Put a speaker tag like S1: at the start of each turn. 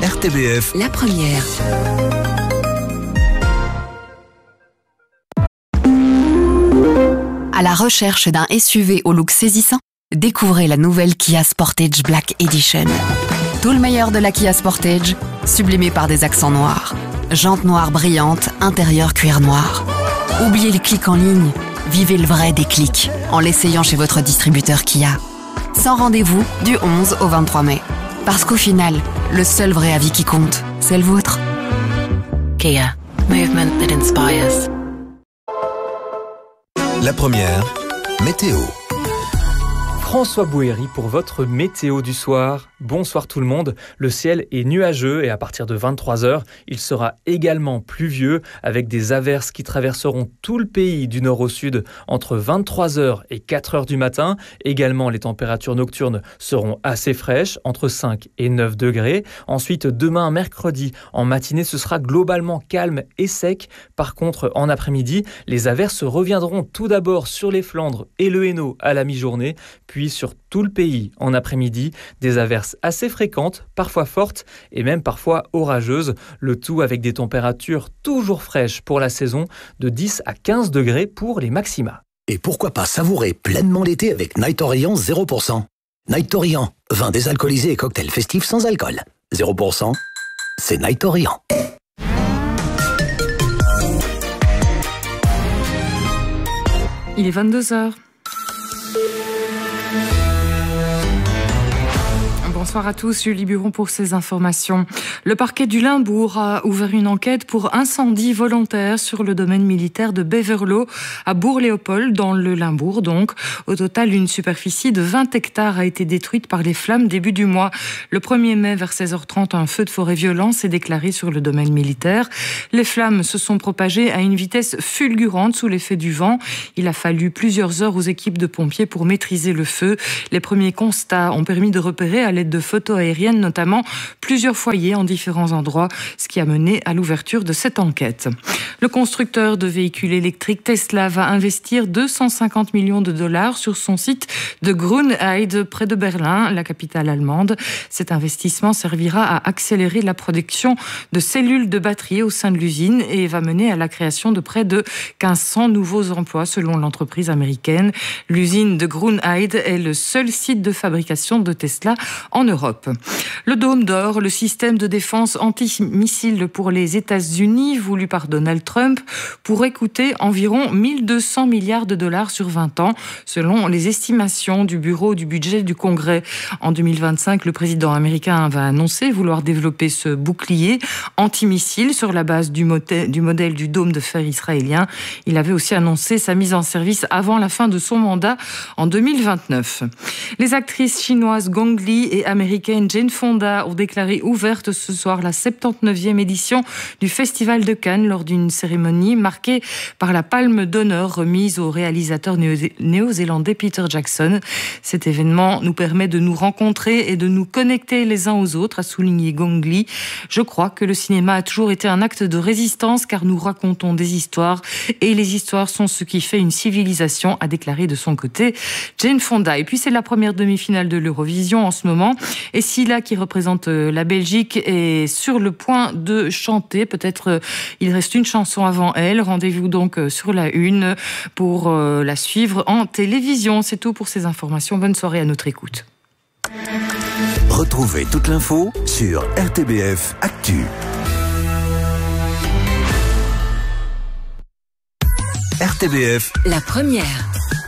S1: RTBF,
S2: la première. À la recherche d'un SUV au look saisissant, découvrez la nouvelle Kia Sportage Black Edition. Tout le meilleur de la Kia Sportage, sublimé par des accents noirs. Jantes noires brillantes, intérieur cuir noir. Oubliez les clics en ligne, vivez le vrai déclic en l'essayant chez votre distributeur Kia. Sans rendez-vous du 11 au 23 mai. Parce qu'au final, le seul vrai avis qui compte, c'est le vôtre. Kia. Movement that inspires.
S1: la première, météo.
S3: François Bouhéry pour votre météo du soir. Bonsoir tout le monde. Le ciel est nuageux et à partir de 23h, il sera également pluvieux avec des averses qui traverseront tout le pays du nord au sud entre 23h et 4h du matin. Également, les températures nocturnes seront assez fraîches, entre 5 et 9 degrés. Ensuite, demain, mercredi, en matinée, ce sera globalement calme et sec. Par contre, en après-midi, les averses reviendront tout d'abord sur les Flandres et le Hainaut à la mi-journée, puis sur tout le pays en après-midi, des averses assez fréquentes, parfois fortes et même parfois orageuses, le tout avec des températures toujours fraîches pour la saison de 10 à 15 degrés pour les maxima.
S4: Et pourquoi pas savourer pleinement l'été avec Night Orient 0%. Night Orient, vin désalcoolisé et cocktail festif sans alcool. 0%, c'est Night Orient.
S5: Il est 22h. Bonsoir à tous, Julie Buron pour ces informations. Le parquet du Limbourg a ouvert une enquête pour incendie volontaire sur le domaine militaire de Beverlo à Bourg-Léopold, dans le Limbourg donc. Au total, une superficie de 20 hectares a été détruite par les flammes début du mois. Le 1er mai, vers 16h30, un feu de forêt violent s'est déclaré sur le domaine militaire. Les flammes se sont propagées à une vitesse fulgurante sous l'effet du vent. Il a fallu plusieurs heures aux équipes de pompiers pour maîtriser le feu. Les premiers constats ont permis de repérer à l'aide de photos aériennes, notamment plusieurs foyers en différents endroits, ce qui a mené à l'ouverture de cette enquête. Le constructeur de véhicules électriques Tesla va investir 250 millions de dollars sur son site de Grünheide, près de Berlin, la capitale allemande. Cet investissement servira à accélérer la production de cellules de batterie au sein de l'usine et va mener à la création de près de 1500 nouveaux emplois, selon l'entreprise américaine. L'usine de Grünheide est le seul site de fabrication de Tesla en Europe. Le Dôme d'Or, le système de défense antimissile pour les États-Unis, voulu par Donald Trump, pourrait coûter environ 1200 milliards de dollars sur 20 ans, selon les estimations du Bureau du budget du Congrès. En 2025, le président américain va annoncer vouloir développer ce bouclier antimissile sur la base du modèle du dôme de fer israélien. Il avait aussi annoncé sa mise en service avant la fin de son mandat en 2029. Les actrices chinoises Gong Li et américaine Jane Fonda ont déclaré ouverte ce soir la 79e édition du Festival de Cannes lors d'une cérémonie marquée par la palme d'honneur remise au réalisateur néo-zélandais Peter Jackson. Cet événement nous permet de nous rencontrer et de nous connecter les uns aux autres, a souligné Gong Li. Je crois que le cinéma a toujours été un acte de résistance car nous racontons des histoires et les histoires sont ce qui fait une civilisation, a déclaré de son côté Jane Fonda. Et puis c'est la première demi-finale de l'Eurovision en ce moment. Et Scylla, qui représente la Belgique, est sur le point de chanter. Peut-être il reste une chanson avant elle. Rendez-vous donc sur la une pour la suivre en télévision. C'est tout pour ces informations. Bonne soirée à notre écoute.
S1: Retrouvez toute l'info sur RTBF Actu. RTBF,
S2: la première.